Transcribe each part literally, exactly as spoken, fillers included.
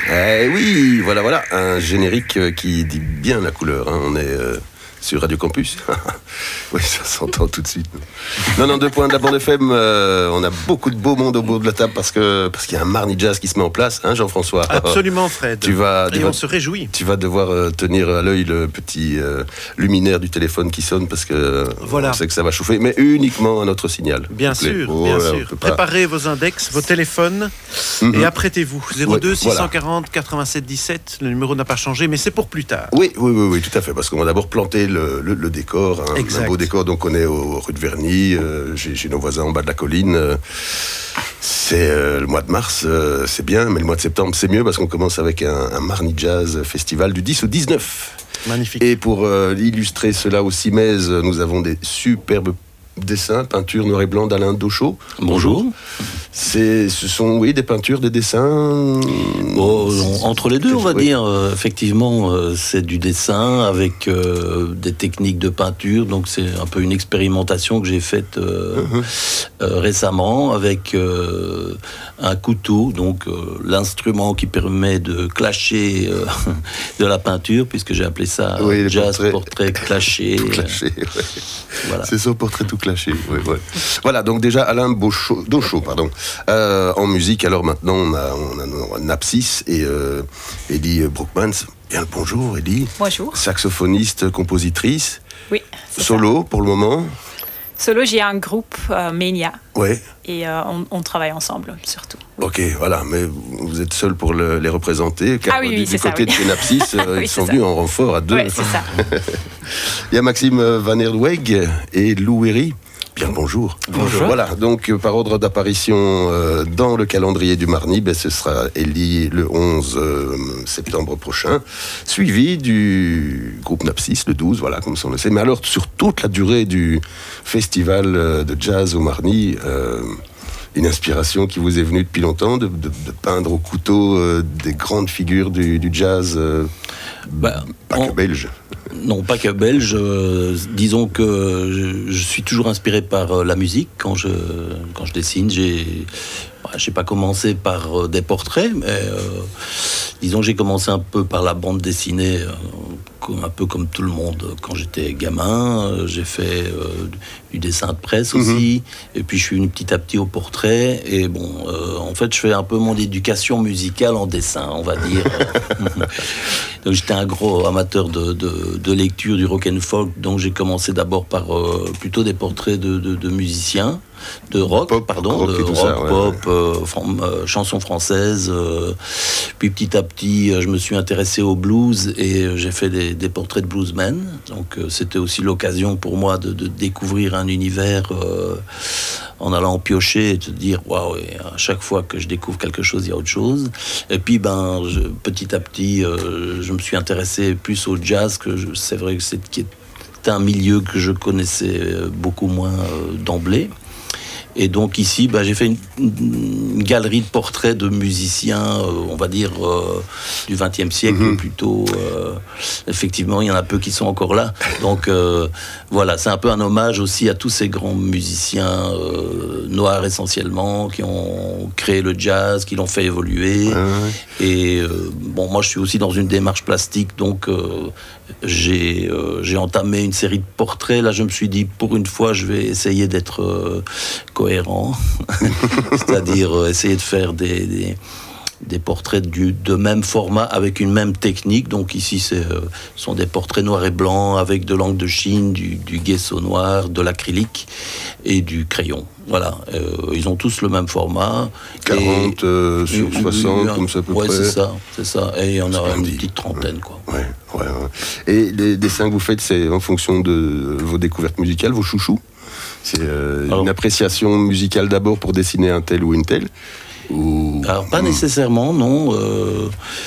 Eh oui, voilà, voilà, un générique qui dit bien la couleur. Hein. On est euh, sur Radio Campus. Oui, ça s'entend tout de suite. Non, non, deux points de la bande F M. Euh, on a beaucoup de beau monde au bout de la table parce que parce qu'il y a un Marni Jazz qui se met en place, hein, Jean-François. Absolument, Fred. Tu vas, Et tu on vas, se réjouit. Tu vas devoir euh, tenir à l'œil le petit euh, luminaire du téléphone qui sonne parce que euh, voilà. On sait que ça va chauffer, mais uniquement à notre signal. Bien sûr, oh, bien là, sûr. Pas... Préparez vos index, vos téléphones mm-hmm. et apprêtez-vous. zéro deux six cent quarante quatre-vingt-sept dix-sept. Le numéro n'a pas changé, mais c'est pour plus tard. Oui, oui, oui, oui, tout à fait. Parce qu'on va d'abord planter le, le, le décor, hein, un beau décor. Donc on est au rue de Verny, euh, j'ai, j'ai nos voisins en bas de la colline. Euh, c'est euh, le mois de mars, euh, c'est bien, mais le mois de septembre, c'est mieux parce qu'on commence avec un, un Marni Jazz Festival du dix au dix-neuf. Magnifique. Et pour euh, illustrer cela au Simez, nous avons des superbes dessins, peintures noir et blanc d'Alain Dauchot. Bonjour. C'est, ce sont, oui, des peintures, des dessins. Oh, on, entre les deux, on va oui. dire. Euh, effectivement, euh, c'est du dessin avec euh, des techniques de peinture. Donc, c'est un peu une expérimentation que j'ai faite euh, uh-huh. euh, récemment avec euh, un couteau, donc euh, l'instrument qui permet de clasher euh, de la peinture, puisque j'ai appelé ça oui, jazz portraits, portrait clashé. Tout clashé, ouais. Voilà. C'est son portrait tout clashé. Ouais, ouais. Voilà, donc déjà Alain Dauchot, Dauchot pardon. Euh, en musique, alors maintenant on a, on a Napsis et euh, Eddie Brookmans. Bien le bonjour Eddie. Bonjour. Saxophoniste, compositrice. Oui. Solo ça. Pour le moment. Solo, j'ai un groupe euh, Mania. Ouais. Et euh, on, on travaille ensemble surtout. Oui. Ok, voilà, mais vous êtes seul pour le, les représenter. Car ah oui, du, oui, du c'est côté ça, de oui. chez Napsis, euh, oui, ils sont ça. venus en renfort à deux. Oui, c'est ça. Il y a Maxime Van Herdweg et Lou Herry. Bien bonjour. Bonjour. Voilà, donc par ordre d'apparition euh, dans le calendrier du Marni, ben, ce sera Ellie le onze euh, septembre prochain, suivi du groupe Napsis le douze, voilà, comme ça on le sait. Mais alors, sur toute la durée du festival euh, de jazz au Marni, euh, une inspiration qui vous est venue depuis longtemps, de, de, de peindre au couteau euh, des grandes figures du, du jazz, euh, ben, pas on... que belge. Non, pas que belge. Euh, disons que je, je suis toujours inspiré par euh, la musique quand je, quand je dessine. J'ai, bah, j'ai pas commencé par euh, des portraits, mais euh, disons que j'ai commencé un peu par la bande dessinée, euh, un peu comme tout le monde. Quand j'étais gamin, euh, j'ai fait euh, du dessin de presse aussi, mm-hmm. et puis je suis venu petit à petit au portrait. Et bon, euh, en fait, je fais un peu mon éducation musicale en dessin, on va dire. Donc j'étais un gros amateur de, de, de lecture du rock and folk, donc j'ai commencé d'abord par euh, plutôt des portraits de, de, de musiciens, de rock, pop, pardon, rock de rock, ça, ouais, pop, ouais. Euh, fran- euh, chansons françaises. Euh, puis petit à petit, euh, je me suis intéressé au blues et euh, j'ai fait des, des portraits de bluesmen. Donc euh, c'était aussi l'occasion pour moi de, de découvrir un univers euh, en allant piocher et de dire waouh, à chaque fois que je découvre quelque chose, il y a autre chose. Et puis ben, je, petit à petit, euh, je me suis intéressé plus au jazz, que je, c'est vrai que c'est qui est un milieu que je connaissais beaucoup moins euh, d'emblée. Et donc ici, bah, j'ai fait une, une galerie de portraits de musiciens, euh, on va dire, euh, du vingtième siècle, mm-hmm. plutôt. Euh, effectivement, il y en a peu qui sont encore là. Donc euh, voilà, c'est un peu un hommage aussi à tous ces grands musiciens euh, noirs essentiellement, qui ont créé le jazz, qui l'ont fait évoluer. Mm-hmm. Et euh, bon, moi je suis aussi dans une démarche plastique, donc euh, j'ai, euh, j'ai entamé une série de portraits. Là, je me suis dit, pour une fois, je vais essayer d'être euh, cohérent, c'est-à-dire euh, essayer de faire des, des, des portraits du, de même format avec une même technique. Donc ici, ce euh, sont des portraits noirs et blancs avec de l'encre de Chine, du, du gesso noir, de l'acrylique et du crayon. Voilà, euh, ils ont tous le même format. quarante euh, sur euh, soixante, euh, comme ça à peu ouais, près. Ouais, c'est ça, c'est ça. Et il y en a une dit. petite trentaine, ouais. quoi. Ouais, ouais, ouais. Et les dessins que vous faites, c'est en fonction de vos découvertes musicales, vos chouchous? C'est euh, Alors, une appréciation musicale d'abord pour dessiner un tel ou une telle? Ou... Alors, pas nécessairement, non. Euh,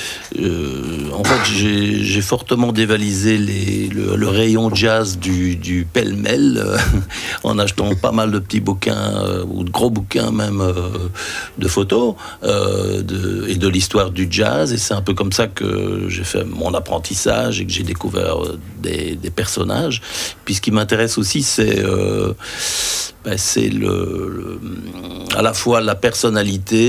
euh, en fait, j'ai, j'ai fortement dévalisé les, le, le rayon jazz du, du pêle-mêle euh, en achetant pas mal de petits bouquins, euh, ou de gros bouquins même, euh, de photos euh, de, et de l'histoire du jazz. Et c'est un peu comme ça que j'ai fait mon apprentissage et que j'ai découvert des, des personnages. Puis ce qui m'intéresse aussi, c'est... Euh, Ben c'est le, le, à la fois la personnalité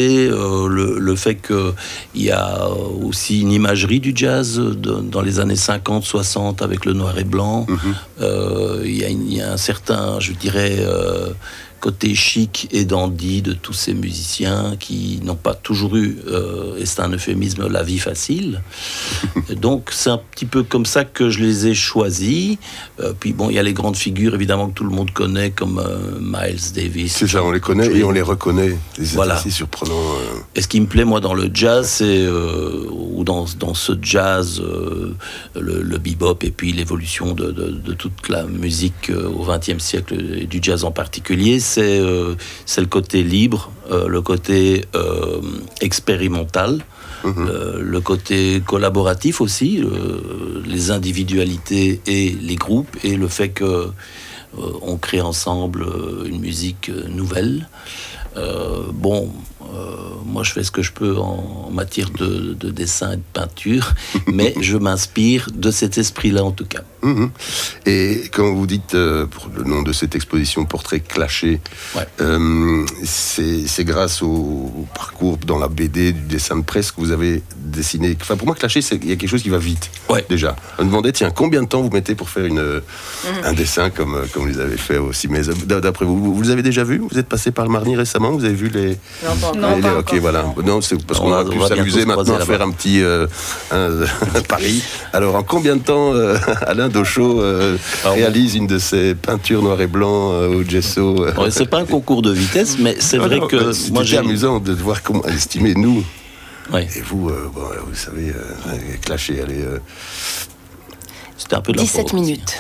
côté, euh, le, le fait qu'il y a aussi une imagerie du jazz de, dans les années cinquante soixante avec le noir et blanc. Mm-hmm. euh, il, y a, il y a un certain, je dirais, euh, côté chic et dandy de tous ces musiciens qui n'ont pas toujours eu, euh, et c'est un euphémisme, la vie facile. Donc c'est un petit peu comme ça que je les ai choisis. Euh, puis bon, il y a les grandes figures évidemment que tout le monde connaît comme euh, Miles Davis. C'est ça, on les connaît et on les reconnaît. C'est voilà. assez surprenant. Euh... Et ce qui me plaît moi dans le jazz, c'est euh, ou dans dans ce jazz, euh, le, le bebop et puis l'évolution de, de, de toute la musique euh, au vingtième siècle et du jazz en particulier. C'est, euh, c'est le côté libre, euh, le côté euh, expérimental, mmh. euh, le côté collaboratif aussi, euh, les individualités et les groupes, et le fait que euh, on crée ensemble euh, une musique euh, nouvelle. Euh, bon, euh, moi je fais ce que je peux en, en matière de, de dessin et de peinture, mais je m'inspire de cet esprit-là en tout cas. Mmh. Et quand vous dites, euh, pour le nom de cette exposition, Portrait clashé, ouais. euh, c'est, c'est grâce au, au parcours dans la B D, du dessin de presse que vous avez dessiné. Enfin, pour moi, clashé, il y a quelque chose qui va vite, ouais. déjà. On me demandait, tiens, combien de temps vous mettez pour faire une, mmh. un dessin comme, comme vous les avez fait aussi. Mais d'après vous, vous les avez déjà vus? Vous êtes passé par le Marny récément? Vous avez vu les... Non, pas encore. Les, les, ok, voilà. Non, c'est parce on, qu'on a pu s'amuser maintenant à faire un petit euh, un, un pari. Alors, en combien de temps euh, Alain Dauchaud euh, réalise une de ses peintures noir et blanc euh, au gesso? Ouais, c'est pas un concours de vitesse, mais c'est non, vrai non, que... C'était moi, j'ai... amusant de voir comment estimer nous. Ouais. Et vous, euh, bon, vous savez, euh, clasher, allez... Euh... C'était un peu de dix-sept minutes.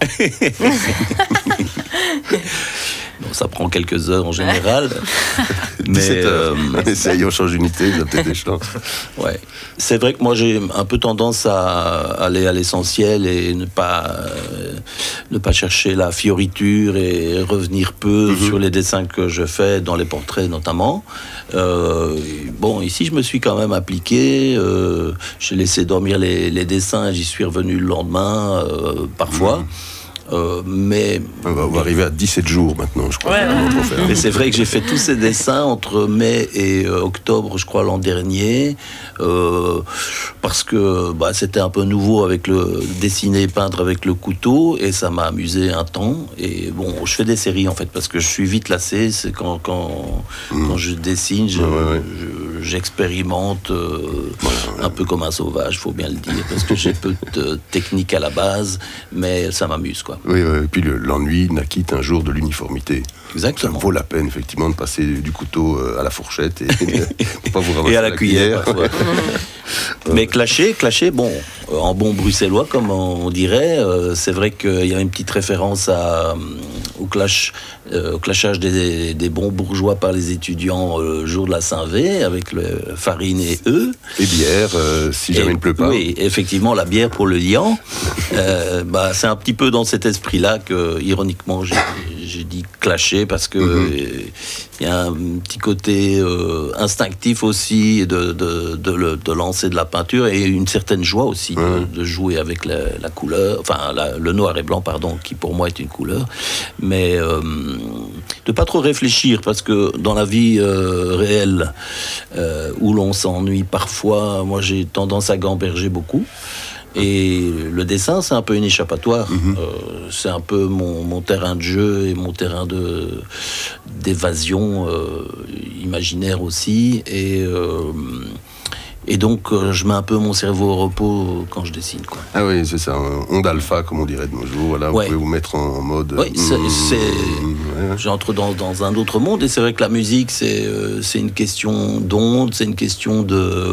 Bon, ça prend quelques heures en général. dix-sept heures. Euh, on essaye, on change d'unité, il y a peut-être des chances. Ouais. C'est vrai que moi j'ai un peu tendance à aller à l'essentiel et ne pas, euh, ne pas chercher la fioriture et revenir peu mm-hmm. sur les dessins que je fais, dans les portraits notamment. Euh, bon, ici je me suis quand même appliqué. Euh, j'ai laissé dormir les, les dessins et j'y suis revenu le lendemain, euh, parfois. Mm. Euh, mais on va, on va arriver à dix-sept jours maintenant, je crois. Ouais. Mais c'est vrai que j'ai fait tous ces dessins entre mai et euh, octobre, je crois, l'an dernier, euh, parce que bah, c'était un peu nouveau avec le dessiner et peindre avec le couteau, et ça m'a amusé un temps. Et bon, je fais des séries en fait, parce que je suis vite lassé. C'est quand quand, mmh. quand je dessine, je, ouais, ouais. Je, j'expérimente euh, ouais. un peu comme un sauvage, faut bien le dire, parce que j'ai peu de technique à la base, mais ça m'amuse, quoi. Oui, oui, et puis le, l'ennui n'acquitte un jour de l'uniformité. Exactement. Ça vaut la peine, effectivement, de passer du couteau à la fourchette et, et pas vous ramasser et à la, la cuillère. cuillère. Mais clasher, clasher, bon, en bon bruxellois, comme on dirait, euh, c'est vrai qu'il y a une petite référence à, au, clash, euh, au clashage des, des bons bourgeois par les étudiants euh, le jour de la Saint-Vé, avec le farine et œufs. Et bière, euh, si jamais et, il ne pleut pas. Oui, effectivement, la bière pour le liant. euh, bah, c'est un petit peu dans cet esprit-là que, ironiquement, j'ai, j'ai dit clasher, parce que mm-hmm. il y a un petit côté euh, instinctif aussi de, de, de, de, de lancer de la peinture, et une certaine joie aussi de, mm. de jouer avec la, la couleur, enfin la, le noir et blanc, pardon, qui pour moi est une couleur, mais euh, de pas trop réfléchir, parce que dans la vie euh, réelle euh, où l'on s'ennuie parfois, moi j'ai tendance à gamberger beaucoup. Et le dessin, c'est un peu une échappatoire. Mmh. Euh, c'est un peu mon, mon terrain de jeu et mon terrain de, d'évasion euh, imaginaire aussi. Et, euh, et donc, euh, je mets un peu mon cerveau au repos quand je dessine, quoi. Ah oui, c'est ça. Onde alpha, comme on dirait de nos jours. Voilà, ouais. Vous pouvez vous mettre en mode... Oui, c'est, mmh, c'est... Ouais. J'entre dans, dans un autre monde. Et c'est vrai que la musique, c'est, euh, c'est une question d'onde, c'est une question de...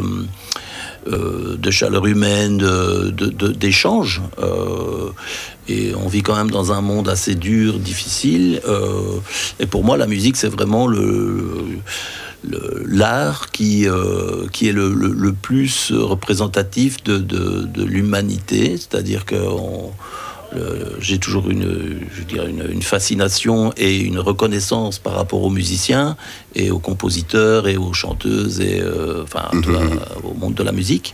Euh, de chaleur humaine, de, de, de, d'échange. Euh, et on vit quand même dans un monde assez dur, difficile. Euh, et pour moi, la musique, c'est vraiment le, le, l'art qui, euh, qui est le, le, le plus représentatif de, de, de l'humanité. C'est-à-dire que on, le, j'ai toujours une, je dirais une, une fascination et une reconnaissance par rapport aux musiciens et aux compositeurs et aux chanteuses et euh, enfin mm-hmm. la, au monde de la musique.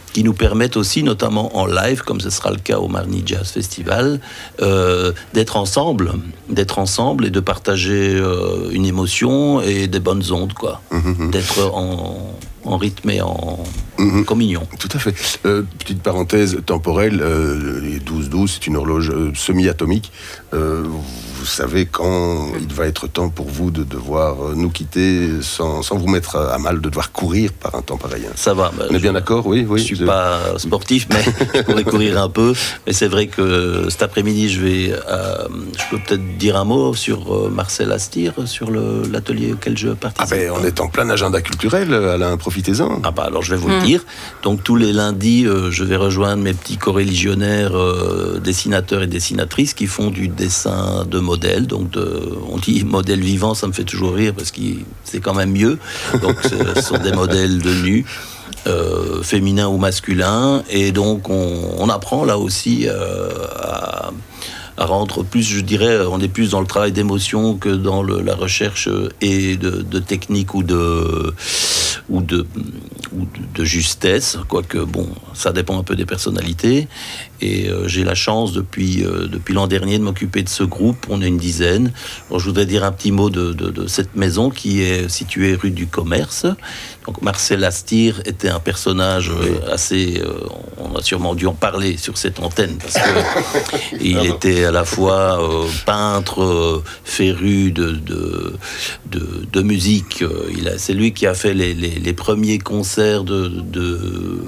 qui nous permettent aussi, notamment en live, comme ce sera le cas au Marny Jazz Festival, euh, d'être ensemble, d'être ensemble et de partager euh, une émotion et des bonnes ondes, quoi. Mmh. D'être en, en rythme et en mmh. communion. Tout à fait. Euh, petite parenthèse temporelle, euh, les douze douze, c'est une horloge euh, semi-atomique. Euh, vous savez quand il va être temps pour vous de devoir nous quitter sans, sans vous mettre à mal, de devoir courir par un temps pareil. Hein. Ça va. Bah, On est bien d'accord, oui, oui. Je suis je... pas sportif, mais je pourrais courir un peu. Mais c'est vrai que cet après-midi, je vais, euh, je peux peut-être dire un mot sur euh, Marcel Astir, sur le, l'atelier auquel je participe. Ah ben, on est en plein agenda culturel, Alain, profitez-en. Ah bah alors je vais vous mmh. le dire. Donc tous les lundis, euh, je vais rejoindre mes petits coreligionnaires euh, dessinateurs et dessinatrices qui font du dessin de modèles. Donc de, on dit modèle vivant, ça me fait toujours rire parce que c'est quand même mieux. Donc ce sont des modèles de nus. Euh, féminin ou masculin, et donc on, on apprend là aussi euh, à, à rendre plus, je dirais, on est plus dans le travail d'émotion que dans le, la recherche et de, de technique ou de ou de ou de, de justesse, quoique bon, ça dépend un peu des personnalités. Et euh, j'ai la chance depuis euh, depuis l'an dernier de m'occuper de ce groupe. On est une dizaine. Alors, je voudrais dire un petit mot de, de, de cette maison qui est située rue du Commerce. Donc Marcel Astir était un personnage euh, assez. Euh, on a sûrement dû en parler sur cette antenne parce que il était à la fois euh, peintre, euh, féru de de, de de musique. Il a, c'est lui qui a fait les les, les premiers concerts de, de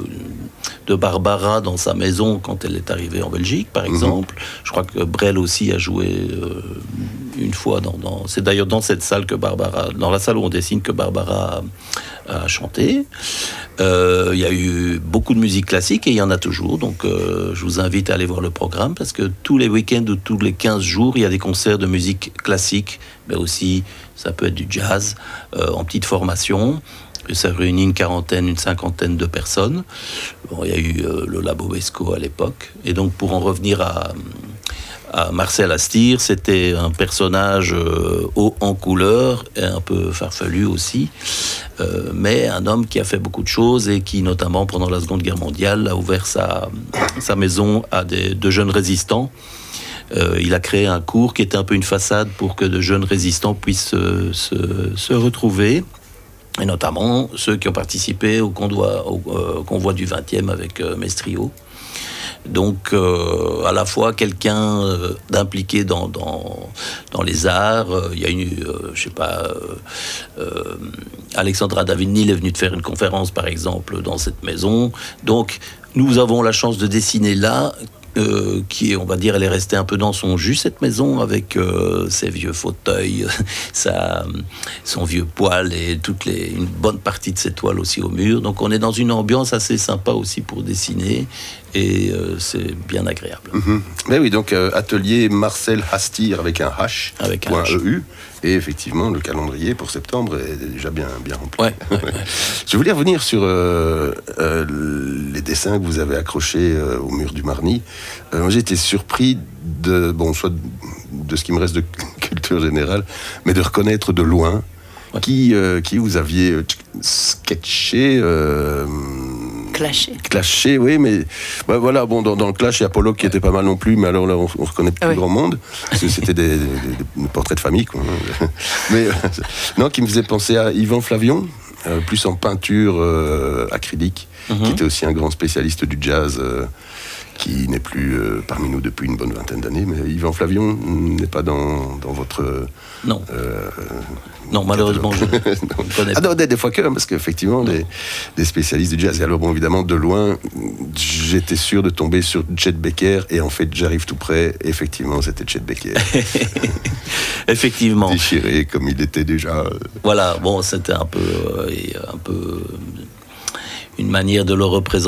de Barbara dans sa maison quand elle est arrivée en Belgique, par exemple. Mmh. Je crois que Brel aussi a joué euh, une fois dans, dans... C'est d'ailleurs dans cette salle que Barbara... Dans la salle où on dessine que Barbara a, a chanté. Euh, il y a eu beaucoup de musique classique et il y en a toujours. Donc, euh, je vous invite à aller voir le programme parce que tous les week-ends ou tous les quinze jours, il y a des concerts de musique classique, mais aussi, ça peut être du jazz, euh, en petite formation. Ça réunit une quarantaine, une cinquantaine de personnes. Bon, il y a eu euh, le Labo Esco à l'époque. Et donc, pour en revenir à, à Marcel Astir, c'était un personnage euh, haut en couleur et un peu farfelu aussi, euh, mais un homme qui a fait beaucoup de choses et qui, notamment pendant la Seconde Guerre mondiale, a ouvert sa, sa maison à des, de jeunes résistants. Euh, il a créé un cours qui était un peu une façade pour que de jeunes résistants puissent se, se, se retrouver. Et notamment ceux qui ont participé au convoi, au, euh, convoi du vingtième avec euh, Mestrio. Donc, euh, à la fois quelqu'un euh, d'impliqué dans, dans, dans les arts. Euh, il y a eu, euh, je sais pas, euh, euh, Alexandra David-Nil est venue de faire une conférence, par exemple, dans cette maison. Donc, nous avons la chance de dessiner là. Euh, qui est, on va dire, elle est restée un peu dans son jus, cette maison, avec euh, ses vieux fauteuils, sa, son vieux poêle et toute les, une bonne partie de ses toiles aussi au mur. Donc on est dans une ambiance assez sympa aussi pour dessiner et euh, c'est bien agréable. Mm-hmm. Mais oui, donc euh, atelier Marcel Astir avec un H, avec un H. E U. Et effectivement, le calendrier pour septembre est déjà bien, bien rempli. Ouais, ouais, ouais. Je voulais revenir sur euh, euh, les dessins que vous avez accrochés euh, au mur du Marny. Euh, moi, j'ai été surpris de, bon, soit de ce qui me reste de culture générale, mais de reconnaître de loin ouais. qui, euh, qui vous aviez sketché. Euh, Clashé. Clashé, oui, mais bah, voilà, bon, dans, dans le clash, il y a Pollock qui était pas mal non plus, mais alors là, on, on reconnaît plus ah oui. grand monde, parce que c'était des, des, des portraits de famille, quoi. Mais euh, non, qui me faisait penser à Yvan Flavion, euh, plus en peinture euh, acrylique, mm-hmm. qui était aussi un grand spécialiste du jazz, euh, qui n'est plus euh, parmi nous depuis une bonne vingtaine d'années, mais Yvan Flavion n'est pas dans, dans votre... Non. Euh, non, malheureusement, je ne connais pas. Ah non, des, des fois que, parce qu'effectivement, des, des spécialistes du jazz. Et alors, bon, évidemment, de loin, j'étais sûr de tomber sur Chet Baker, et en fait, j'arrive tout près, effectivement, c'était Chet Baker. Effectivement. Déchiré, comme il était déjà... Voilà, bon, c'était un peu... Euh, un peu une manière de le représenter.